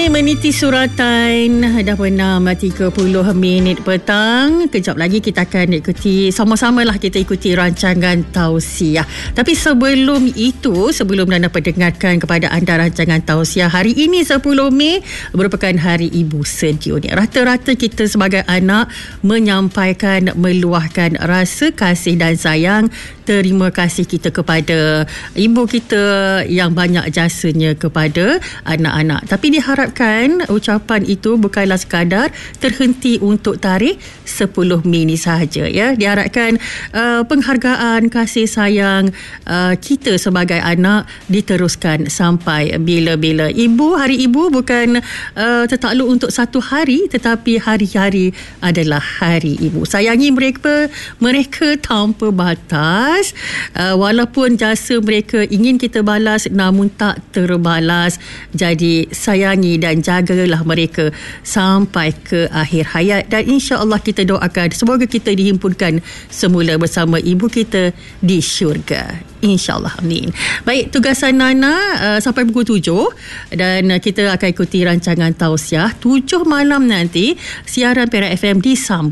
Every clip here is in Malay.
Meniti suratan dah pernah 30 minit petang. Kejap lagi kita akan ikuti, sama-samalah kita ikuti rancangan tausiah. Tapi sebelum itu, sebelum anda pendengarkan kepada anda rancangan tausiah, hari ini 10 Mei merupakan Hari Ibu Sedunia. Rata-rata kita sebagai anak menyampaikan, meluahkan rasa kasih dan sayang, terima kasih kita kepada ibu kita yang banyak jasanya kepada anak-anak. Tapi diharapkan ucapan itu bukanlah sekadar terhenti untuk tarikh 10 Mei ini sahaja, ya. Diharapkan penghargaan, kasih sayang kita sebagai anak diteruskan sampai bila-bila. Hari Ibu bukan tertakluk untuk satu hari, tetapi hari-hari adalah Hari Ibu. Sayangi mereka tanpa batas. Walaupun jasa mereka ingin kita balas namun tak terbalas. Jadi sayangi dan jagalah mereka sampai ke akhir hayat, dan insya-Allah kita doakan semoga kita dihimpunkan semula bersama ibu kita di syurga. InsyaAllah, amin. Baik, tugasan Nana sampai pukul 7 dan kita akan ikuti rancangan tausiah. 7 malam nanti siaran Perak FM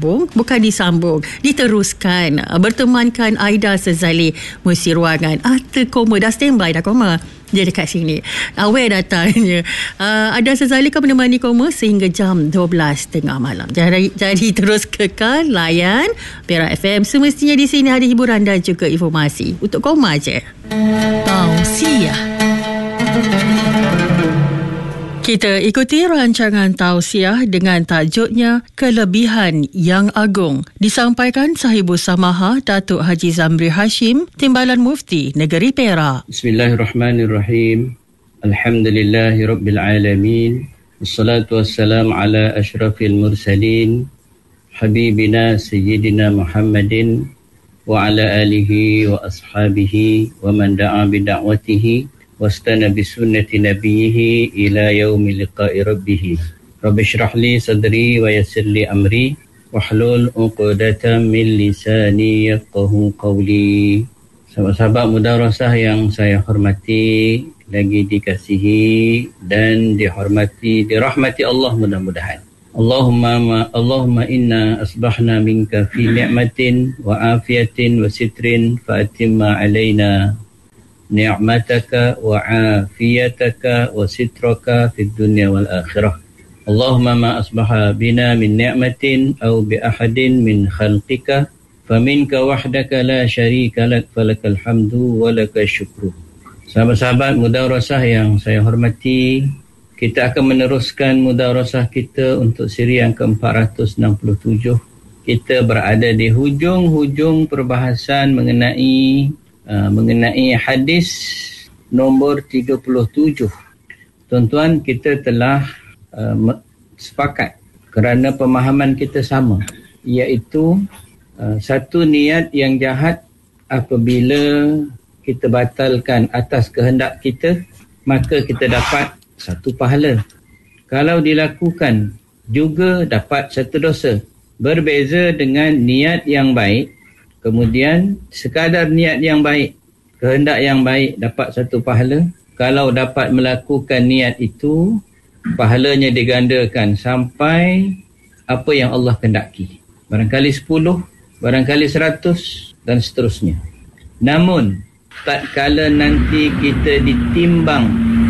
diteruskan bertemankan Aida Sezali mengisi ruangan. Koma dah standby dah, Koma. Dia dekat sini. Aware datanya. Ada Sezali kan menemani Koma sehingga jam 12.30 malam. Jadi terus kekal layan Perak FM. Semestinya di sini ada hiburan dan juga informasi. Untuk Koma je. Tausiah. Kita ikuti rancangan tausiah dengan tajuknya Kelebihan yang Agung. Disampaikan Sahibus Samaha Datuk Haji Zamri Hashim, Timbalan Mufti Negeri Perak. Bismillahirrahmanirrahim. Alhamdulillahirabbil alamin. Wassalatu wassalamu ala asyrafil mursalin habibina sayyidina Muhammadin wa ala alihi wa ashabihi wa man da'a bi da'watihi wastana bi sunnati nabiyhi ila yaumi liqa'i rabbih. Rabbi shrah li sadri wa yassir li amri wahlul 'uqdatam min lisani yafqahu qawli. Sahabat-sahabat mudarasah yang saya hormati, lagi dikasihi dan dirahmati Allah mudah-mudahan. Allahumma inna asbahna minka fi ni'matin wa afiyatin wa sitrin fa atimma alaina ni'mataka wa afiyataka wa sitraka fid dunya wal akhirah. Allahumma ma asbaha bina min ni'matin aw bi ahadin min khalqika faminka wahdaka la syarika lak falakal hamdu wa lakash syukru. Sahabat-sahabat mudarasah yang saya hormati, kita akan meneruskan mudarasah kita untuk siri yang ke-467. Kita berada di hujung perbahasan mengenai hadis nombor 37. Tuan-tuan, kita telah sepakat kerana pemahaman kita sama, iaitu satu niat yang jahat apabila kita batalkan atas kehendak kita, maka kita dapat satu pahala. Kalau dilakukan juga dapat satu dosa. Berbeza dengan niat yang baik, kemudian sekadar niat yang baik, kehendak yang baik dapat satu pahala. Kalau dapat melakukan niat itu, pahalanya digandakan sampai apa yang Allah kehendaki. Barangkali 10, barangkali 100 dan seterusnya. Namun tatkala nanti kita ditimbang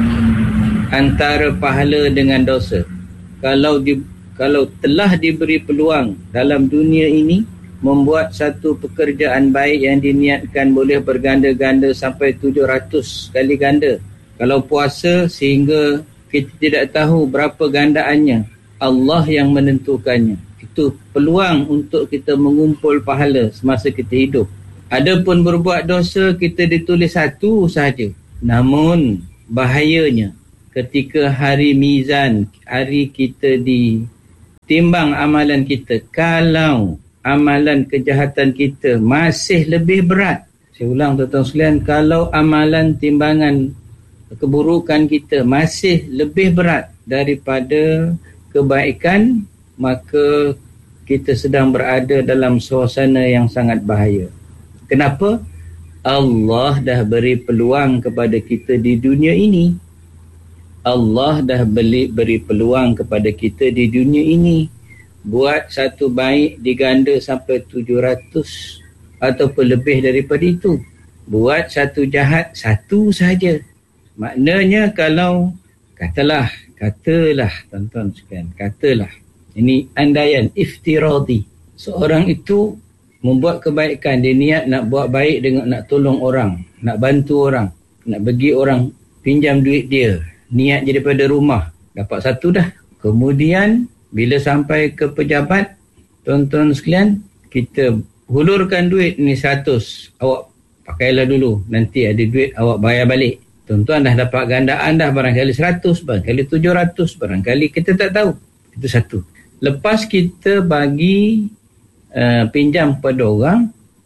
antara pahala dengan dosa, kalau telah diberi peluang dalam dunia ini membuat satu pekerjaan baik yang diniatkan boleh berganda-ganda sampai 700 kali ganda. Kalau puasa sehingga kita tidak tahu berapa gandaannya, Allah yang menentukannya. Itu peluang untuk kita mengumpul pahala semasa kita hidup. Adapun berbuat dosa, kita ditulis satu sahaja. Namun bahayanya ketika hari mizan, hari kita ditimbang amalan kita, kalau amalan kejahatan kita masih lebih berat. Saya ulang tuan-tuan sekalian, kalau amalan timbangan keburukan kita masih lebih berat daripada kebaikan, maka kita sedang berada dalam suasana yang sangat bahaya. Kenapa? Allah dah beri peluang kepada kita di dunia ini. Allah dah beri peluang kepada kita di dunia ini. Buat satu baik diganda sampai 700 ataupun lebih daripada itu. Buat satu jahat satu saja. Maknanya kalau katalah tuan-tuan sekalian, katalah ini andaian iftiradi, seorang itu membuat kebaikan, dia niat nak buat baik dengan nak tolong orang, nak bantu orang, nak bagi orang pinjam duit dia, niat je daripada rumah, dapat satu dah. Kemudian bila sampai ke pejabat, tuan-tuan sekalian, kita hulurkan duit ni 100, awak pakailah dulu, nanti ada duit awak bayar balik. Tuan-tuan dah dapat gandaan dah, barangkali 100, barangkali 700, barangkali kita tak tahu. Itu satu. Lepas kita bagi pinjam kepada orang,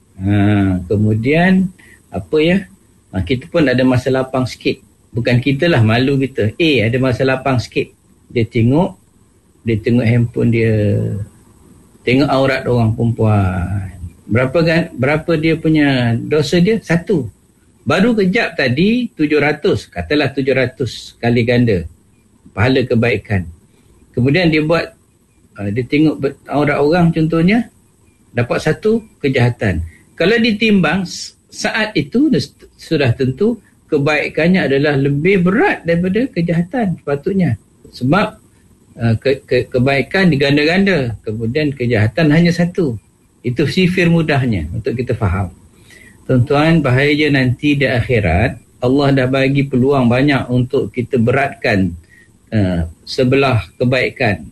kemudian kita pun ada masa lapang sikit. Bukan kita lah, malu kita. Ada masa lapang sikit. Dia tengok handphone dia, tengok aurat orang perempuan. Berapa dia punya dosa dia? 1. Baru kejap tadi 700, katalah 700 kali ganda pahala kebaikan. Kemudian dia buat, dia tengok aurat orang contohnya, dapat 1 kejahatan. Kalau ditimbang saat itu sudah tentu kebaikannya adalah lebih berat daripada kejahatan sepatutnya. Sebab kebaikan diganda-ganda, kemudian kejahatan hanya 1. Itu sifir mudahnya untuk kita faham. Tuan-tuan, bahaya nanti di akhirat, Allah dah bagi peluang banyak untuk kita beratkan sebelah kebaikan.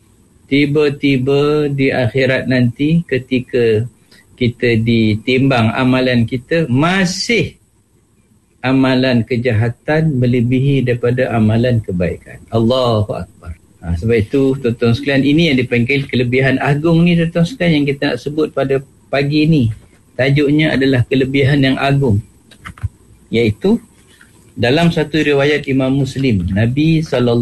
Tiba-tiba di akhirat nanti ketika kita ditimbang amalan kita, masih amalan kejahatan melebihi daripada amalan kebaikan. Allahu Akbar. Sebab itu tuan-tuan sekalian, ini yang dipanggil kelebihan agung ni tuan-tuan sekalian, yang kita nak sebut pada pagi ni. Tajuknya adalah kelebihan yang agung, iaitu dalam satu riwayat Imam Muslim, Nabi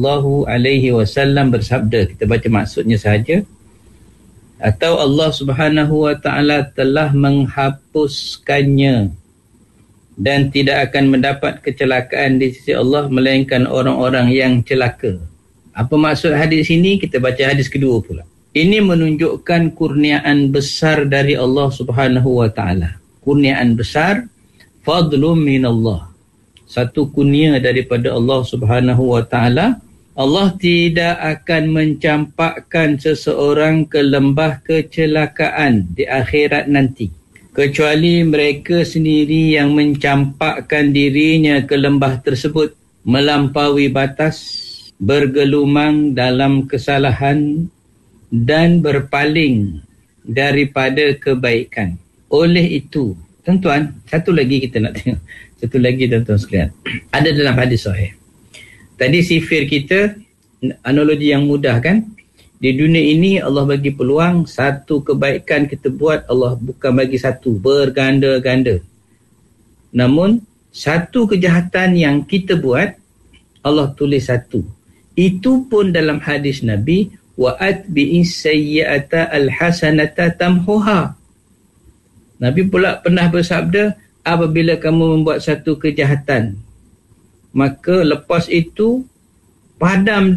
SAW bersabda, kita baca maksudnya sahaja, atau Allah Subhanahu Wa Taala telah menghapuskannya dan tidak akan mendapat kecelakaan di sisi Allah melainkan orang-orang yang celaka. Apa maksud hadis ini? Kita baca hadis kedua pula. Ini menunjukkan kurniaan besar dari Allah Subhanahu Wa Taala. Kurniaan besar, fadlun minallah. Satu kurnia daripada Allah Subhanahu Wa Taala. Allah tidak akan mencampakkan seseorang ke lembah kecelakaan di akhirat nanti, kecuali mereka sendiri yang mencampakkan dirinya ke lembah tersebut, melampaui batas, bergelumang dalam kesalahan dan berpaling daripada kebaikan. Oleh itu, tuan-tuan, satu lagi kita nak tengok. Satu lagi tuan-tuan sekalian. Ada dalam hadis sahih. Tadi sifir kita, analogi yang mudah kan? Di dunia ini Allah bagi peluang, satu kebaikan kita buat, Allah bukan bagi satu, berganda-ganda. Namun, satu kejahatan yang kita buat, Allah tulis 1. Itu pun dalam hadis Nabi, wa atbi'is sayyi'ata alhasanata tamhuha. Nabi pula pernah bersabda, apabila kamu membuat satu kejahatan, maka lepas itu padam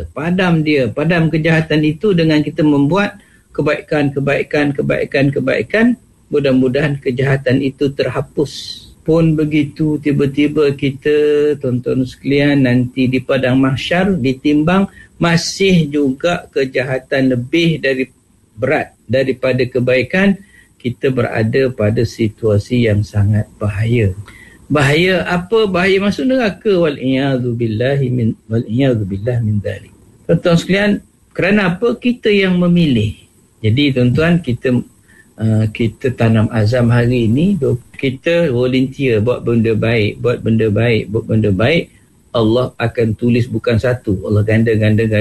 kejahatan itu dengan kita membuat kebaikan. Mudah-mudahan kejahatan itu terhapus. Pun begitu, tiba-tiba kita, tuan-tuan sekalian, nanti di padang mahsyar ditimbang, masih juga kejahatan lebih berat daripada kebaikan. Kita berada pada situasi yang sangat bahaya. Bahaya apa? Bahaya masuk neraka. Wal'iyadzubillah min dhalik. Tuan-tuan sekalian, kerana apa? Kita yang memilih. Jadi tuan-tuan, kita tanam azam hari ini, kita volunteer buat benda baik. Allah akan tulis bukan satu, Allah ganda.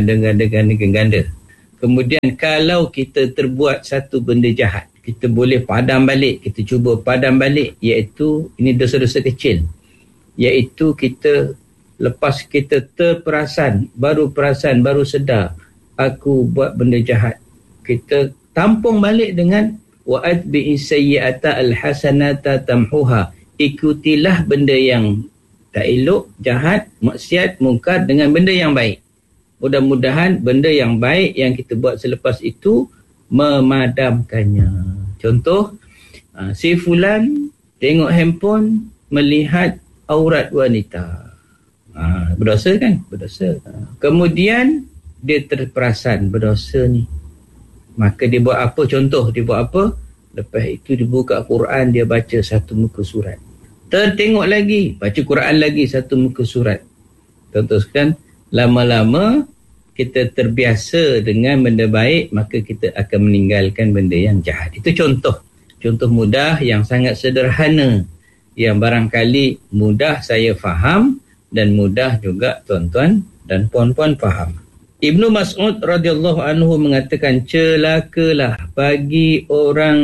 Kemudian kalau kita terbuat satu benda jahat, kita boleh padam balik, kita cuba padam balik, iaitu ini dosa-dosa kecil, iaitu kita lepas kita baru sedar aku buat benda jahat, kita tampung balik dengan wa atbi'is sayyi'ata alhasanata tamhuha. Ikutilah benda yang Tak elok, jahat, maksiat, mungkar dengan benda yang baik. Mudah-mudahan benda yang baik yang kita buat selepas itu memadamkannya. Contoh, si fulan tengok handphone, melihat aurat wanita. Berdosa kan? Berdosa. Kemudian dia terperasan berdosa ni. Maka dia buat apa? Contoh, dia buat apa? Lepas itu dia buka Quran, dia baca satu muka surat. Tertengok lagi, baca Quran lagi satu muka surat. Contohkan, lama-lama kita terbiasa dengan benda baik, maka kita akan meninggalkan benda yang jahat. Itu contoh. Contoh mudah yang sangat sederhana, yang barangkali mudah saya faham dan mudah juga tuan-tuan dan puan-puan faham. Ibnu Mas'ud radhiyallahu anhu mengatakan, celakalah bagi orang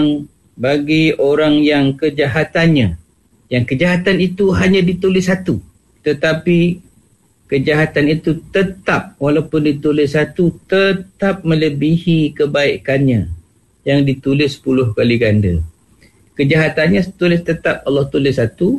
yang kejahatannya. Yang kejahatan itu hanya ditulis satu, tetapi kejahatan itu tetap, walaupun ditulis satu, tetap melebihi kebaikannya yang ditulis 10 kali ganda. Kejahatannya tulis tetap, Allah tulis satu.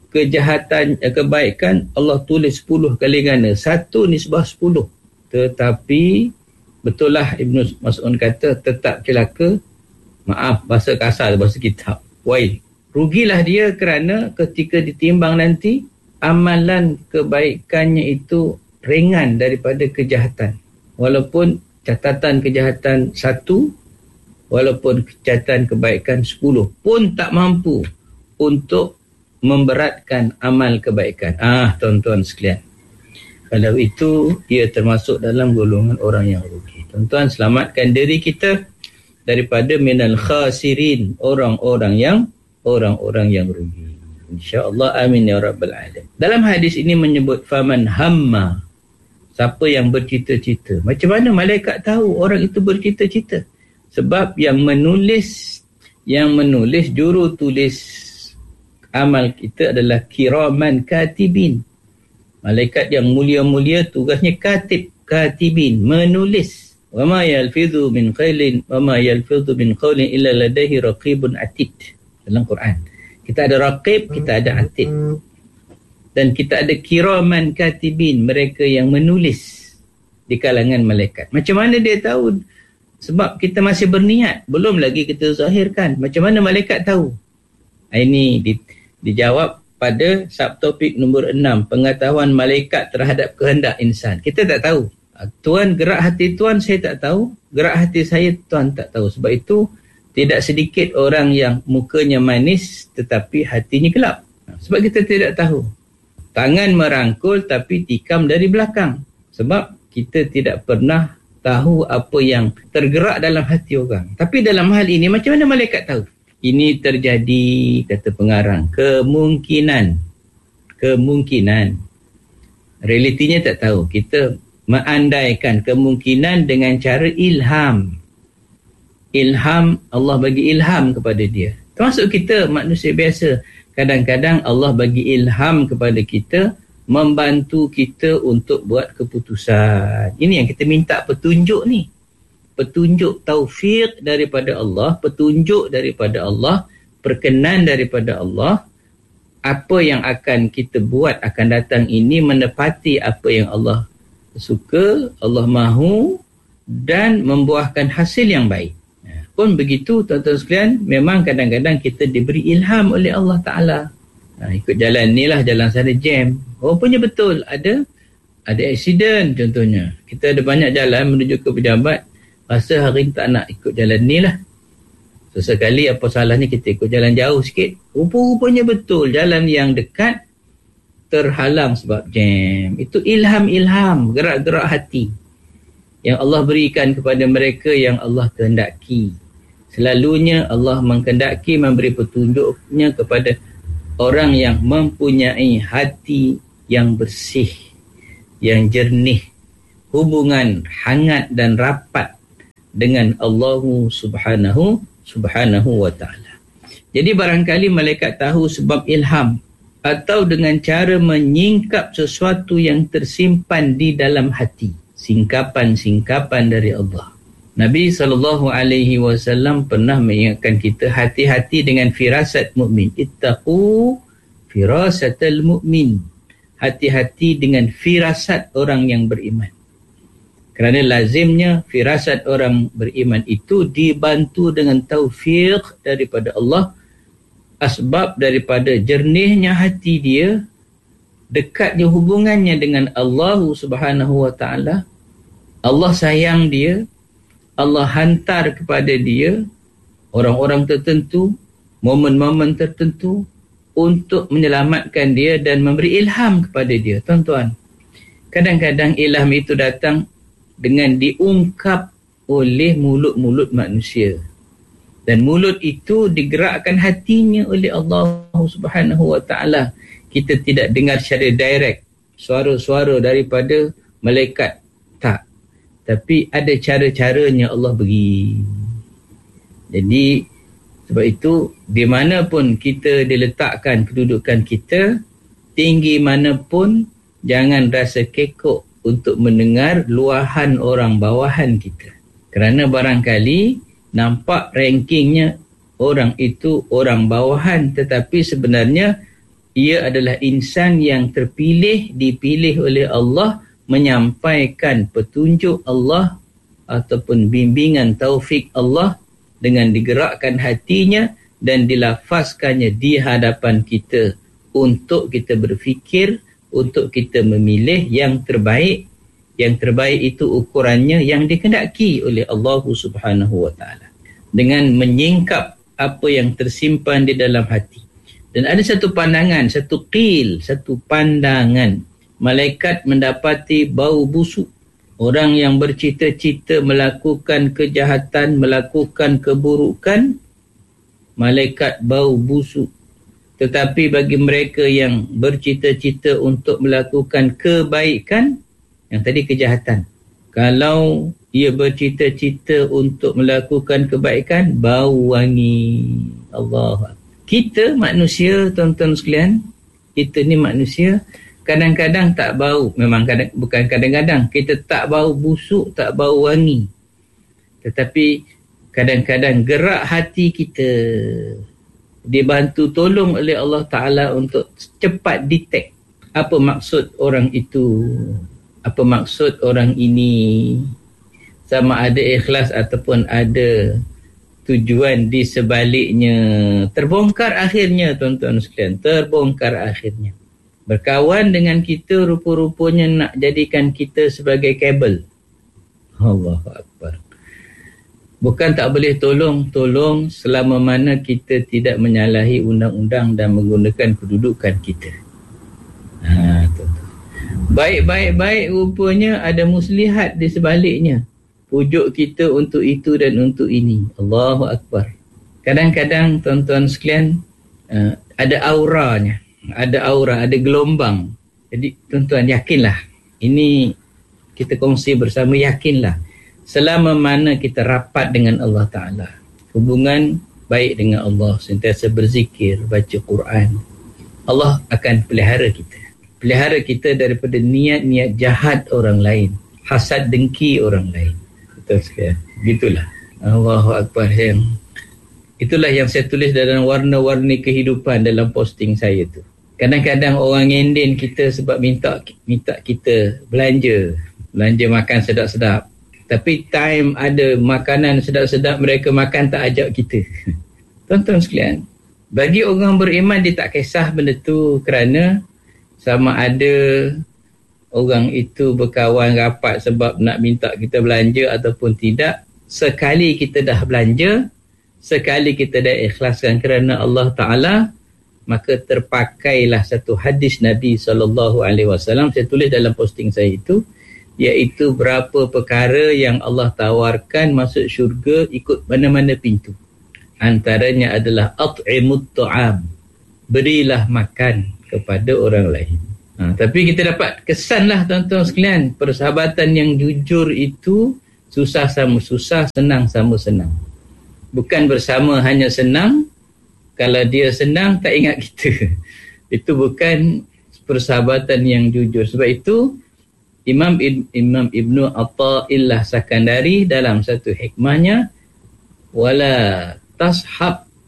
Kebaikan Allah tulis 10 kali ganda. Satu nisbah 10. Tetapi betullah Ibnu Mas'ud kata, tetap celaka. Maaf, bahasa kasar, bahasa kitab. Wail. Rugilah dia kerana ketika ditimbang nanti, amalan kebaikannya itu ringan daripada kejahatan. Walaupun catatan kejahatan 1, walaupun catatan kebaikan 10 pun tak mampu untuk memberatkan amal kebaikan. Tuan-tuan sekalian, kalau itu dia termasuk dalam golongan orang yang rugi. Tuan-tuan, selamatkan diri kita daripada minal khasirin, orang-orang yang rugi. InsyaAllah, amin ya rabbal alamin. Dalam hadis ini menyebut faman hamma, siapa yang bercita-cita. Macam mana malaikat tahu orang itu bercita-cita? Sebab yang menulis juru tulis amal kita adalah kiraman katibin. Malaikat yang mulia-mulia tugasnya katibin, menulis. Wa ma yalfidhu min qawlin illa ladaihi raqibun atid. Dalam Quran kita ada raqib, kita ada atid, dan kita ada kiraman katibin, mereka yang menulis di kalangan malaikat. Macam mana dia tahu? Sebab kita masih berniat, belum lagi kita zahirkan. Macam mana malaikat tahu? Ini dijawab pada subtopik nombor 6, pengetahuan malaikat terhadap kehendak insan. Kita tak tahu. Tuan, gerak hati Tuan saya tak tahu, gerak hati saya Tuan tak tahu. Sebab itu tidak sedikit orang yang mukanya manis tetapi hatinya gelap. Sebab kita tidak tahu. Tangan merangkul tapi tikam dari belakang. Sebab kita tidak pernah tahu apa yang tergerak dalam hati orang. Tapi dalam hal ini, macam mana malaikat tahu? Ini terjadi, kata pengarang, kemungkinan. Realitinya tak tahu. Kita mengandaikan kemungkinan dengan cara ilham. Allah bagi ilham kepada dia. Termasuk kita manusia biasa. Kadang-kadang Allah bagi ilham kepada kita, membantu kita untuk buat keputusan. Ini yang kita minta, petunjuk ni. Petunjuk taufik daripada Allah, petunjuk daripada Allah, perkenan daripada Allah. Apa yang akan kita buat akan datang ini menepati apa yang Allah suka, Allah mahu, dan membuahkan hasil yang baik. Pun begitu tuan-tuan sekalian, memang kadang-kadang kita diberi ilham oleh Allah Ta'ala. Ikut jalan ni lah, jalan sana jam. Rupanya betul, ada accident contohnya. Kita ada banyak jalan menuju ke pejabat, rasa hari ni tak nak ikut jalan ni lah. Sesekali apa salahnya kita ikut jalan jauh sikit. Rupanya betul, jalan yang dekat terhalang sebab jam. Itu ilham, gerak-gerak hati yang Allah berikan kepada mereka yang Allah kehendaki. Selalunya Allah mengkehendaki memberi petunjuknya kepada orang yang mempunyai hati yang bersih, yang jernih, hubungan hangat dan rapat dengan Allah subhanahu wa ta'ala. Jadi barangkali malaikat tahu sebab ilham atau dengan cara menyingkap sesuatu yang tersimpan di dalam hati. Singkapan-singkapan dari Allah. Nabi SAW pernah mengingatkan kita, hati-hati dengan firasat mukmin. Ittaqu firasatal mu'min. Hati-hati dengan firasat orang yang beriman. Kerana lazimnya firasat orang beriman itu dibantu dengan taufik daripada Allah, asbab daripada jernihnya hati dia, dekatnya hubungannya dengan Allah Subhanahu wa ta'ala. Allah sayang dia, Allah hantar kepada dia orang-orang tertentu, momen-momen tertentu untuk menyelamatkan dia dan memberi ilham kepada dia. Tuan-tuan, kadang-kadang ilham itu datang dengan diungkap oleh mulut-mulut manusia, dan mulut itu digerakkan hatinya oleh Allah Subhanahu wa ta'ala. Kita tidak dengar secara direct suara-suara daripada malaikat, tak, tapi ada cara-caranya Allah beri. Jadi sebab itu, di mana pun kita diletakkan kedudukan kita, tinggi mana pun, jangan rasa kekok untuk mendengar luahan orang bawahan kita. Kerana barangkali nampak rankingnya orang itu orang bawahan, tetapi sebenarnya ia adalah insan yang terpilih, dipilih oleh Allah, menyampaikan petunjuk Allah ataupun bimbingan taufik Allah dengan digerakkan hatinya dan dilafazkannya di hadapan kita untuk kita berfikir, untuk kita memilih yang terbaik. Yang terbaik itu ukurannya yang dikehendaki oleh Allah Subhanahu wa ta'ala, dengan menyingkap apa yang tersimpan di dalam hati. Dan ada satu pandangan, satu qil, satu pandangan, malaikat mendapati bau busuk. Orang yang bercita-cita melakukan kejahatan, melakukan keburukan, malaikat bau busuk. Tetapi bagi mereka yang bercita-cita untuk melakukan kebaikan, yang tadi kejahatan, kalau ia bercita-cita untuk melakukan kebaikan, bau wangi. Allah. Kita manusia, tuan-tuan sekalian, kita ni manusia, kadang-kadang tak bau. Memang bukan kadang-kadang, kita tak bau busuk, tak bau wangi. Tetapi kadang-kadang gerak hati kita dibantu tolong oleh Allah Ta'ala untuk cepat detect apa maksud orang itu, apa maksud orang ini, sama ada ikhlas ataupun ada tujuan di sebaliknya. Terbongkar akhirnya, tuan-tuan sekalian, terbongkar akhirnya. Berkawan dengan kita rupa-rupanya nak jadikan kita sebagai kabel. Allahu Akbar. Bukan tak boleh tolong selama mana kita tidak menyalahi undang-undang dan menggunakan kedudukan kita. Baik-baik rupanya ada muslihat di sebaliknya. Pujuk kita untuk itu dan untuk ini. Allahu Akbar. Kadang-kadang tuan-tuan sekalian, ada auranya. Ada aura, ada gelombang. Jadi tuan-tuan yakinlah. Ini kita kongsi bersama, yakinlah. Selama mana kita rapat dengan Allah Ta'ala, hubungan baik dengan Allah, sentiasa berzikir, baca Quran, Allah akan pelihara kita. Pelihara kita daripada niat-niat jahat orang lain, hasad dengki orang lain. Betul sekali. Gitulah. Allahu Akbar. Itulah yang saya tulis dalam warna-warni kehidupan dalam posting saya tu. Kadang-kadang orang ngenden kita sebab minta kita belanja makan sedap-sedap. Tapi time ada makanan sedap-sedap, mereka makan tak ajak kita. Tuan-tuan sekalian, bagi orang beriman dia tak kisah benda tu, kerana sama ada orang itu berkawan rapat sebab nak minta kita belanja ataupun tidak. Sekali kita dah belanja, sekali kita dah ikhlaskan kerana Allah Ta'ala, maka terpakailah satu hadis Nabi SAW. Saya tulis dalam posting saya itu, iaitu berapa perkara yang Allah tawarkan masuk syurga ikut mana-mana pintu. Antaranya adalah at'imut ta'am, berilah makan kepada orang lain. Tapi kita dapat kesanlah tuan-tuan sekalian, persahabatan yang jujur itu susah sama susah, senang sama senang. Bukan bersama hanya senang, kalau dia senang tak ingat kita. Itu bukan persahabatan yang jujur. Sebab itu Imam Ibnu Atha'illah Sakandari dalam satu hikmahnya, wala tashab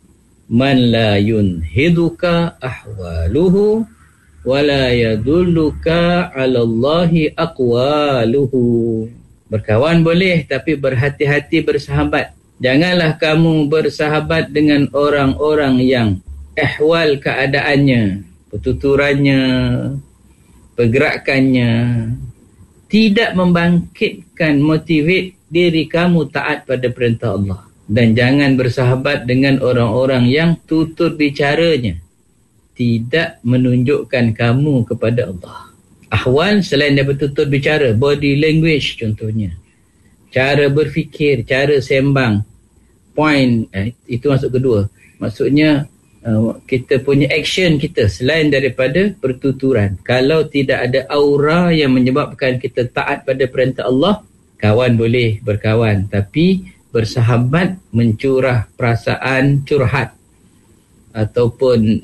man la yunhiduka ahwaluhu wa la yadulluka 'ala Allahi aqwaluhu. Berkawan boleh, tapi berhati-hati bersahabat. Janganlah kamu bersahabat dengan orang-orang yang ahwal keadaannya, pertuturannya, pergerakannya tidak membangkitkan motivate diri kamu taat pada perintah Allah. Dan jangan bersahabat dengan orang-orang yang tutur bicaranya tidak menunjukkan kamu kepada Allah. Ahwal selain daripada tutur bicara, body language contohnya, cara berfikir, cara sembang, point, itu masuk kedua. Maksudnya kita punya action kita selain daripada pertuturan. Kalau tidak ada aura yang menyebabkan kita taat pada perintah Allah, kawan boleh berkawan, tapi bersahabat mencurah perasaan curhat ataupun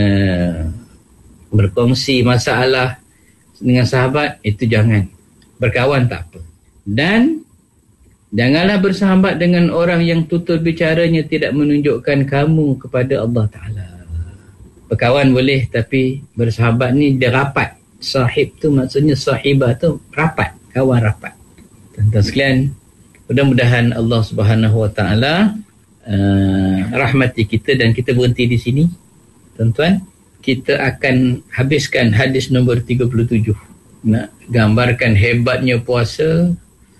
berkongsi masalah dengan sahabat, itu jangan. Berkawan tak apa. Dan janganlah bersahabat dengan orang yang tutur bicaranya tidak menunjukkan kamu kepada Allah Ta'ala. Berkawan boleh, tapi bersahabat ni dia rapat. Sahib tu maksudnya sahibah tu rapat, kawan rapat. Tuan-tuan sekalian, mudah-mudahan Allah Subhanahu Wa Ta'ala rahmati kita dan kita berhenti di sini. Tuan-tuan, kita akan habiskan hadis nombor 37. Nak gambarkan hebatnya puasa.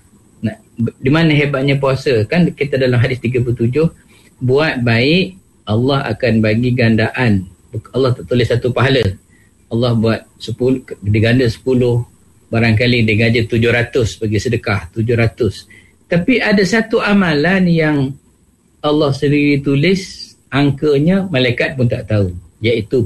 Di mana hebatnya puasa? Kan kita dalam hadis 37, buat baik Allah akan bagi gandaan. Allah tak tulis satu pahala. Allah buat 10, diganda 10, barangkali digaji 700 bagi sedekah 700. Tapi ada satu amalan yang Allah sendiri tulis angkanya, malaikat pun tak tahu, iaitu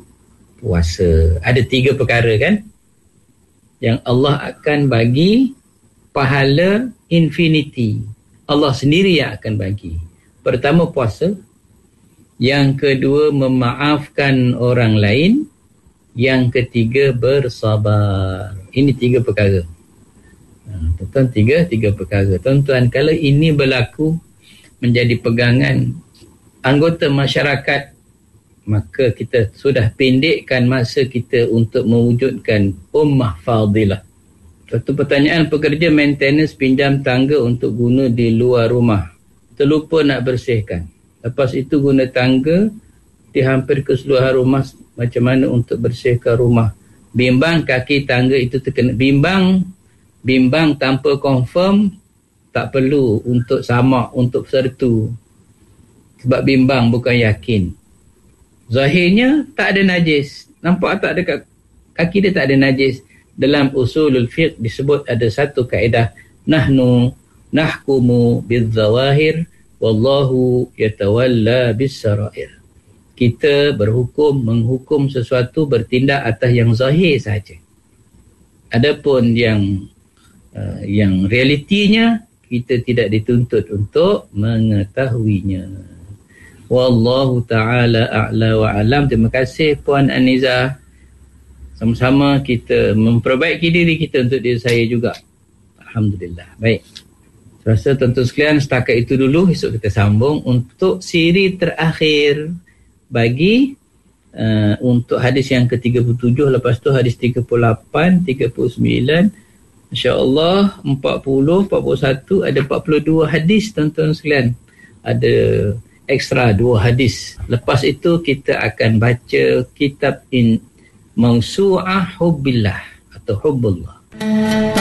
puasa. Ada 3 perkara kan yang Allah akan bagi pahala infinity. Allah sendiri yang akan bagi. Pertama puasa, yang kedua memaafkan orang lain, yang ketiga bersabar. Ini 3 perkara. Tuan-tuan, tiga perkara. Tuan-tuan, kalau ini berlaku menjadi pegangan anggota masyarakat, maka kita sudah pendekkan masa kita untuk mewujudkan ummah fadilah. Satu pertanyaan, pekerja maintenance pinjam tangga untuk guna di luar rumah, terlupa nak bersihkan. Lepas itu guna tangga di hampir keseluruhan rumah, macam mana untuk bersihkan rumah? Bimbang kaki tangga itu terkena. Bimbang tanpa confirm, tak perlu untuk samak, untuk sertu. Sebab bimbang bukan yakin. Zahirnya tak ada najis. Nampak tak dekat kaki dia tak ada najis. Dalam usulul fiqh disebut ada satu kaedah, nahkumu bizzawahir wallahu yatawalla bis-sarair. Kita menghukum sesuatu, bertindak atas yang zahir saja. Adapun yang realitinya kita tidak dituntut untuk mengetahuinya. Wallahu ta'ala a'la wa alam. Terima kasih Puan Aniza. Sama-sama kita memperbaiki diri kita untuk diri saya juga. Alhamdulillah. Baik. Saya rasa tuan-tuan sekalian setakat itu dulu. Esok kita sambung untuk siri terakhir bagi untuk hadis yang ke-37. Lepas tu hadis 38, 39, insya-Allah 40, 41, ada 42 hadis tuan-tuan sekalian. Ada ekstra 2 hadis. Lepas itu kita akan baca kitab Mawsu'ah Hubbillah atau Hubbullah.